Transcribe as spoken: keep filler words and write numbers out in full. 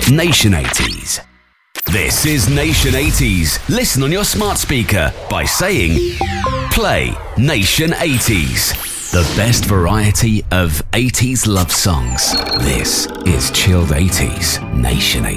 Nation eighties. This is Nation eighties. Listen on your smart speaker by saying, play Nation eighties. The best variety of eighties love songs. This is Chilled eighties, Nation eighties.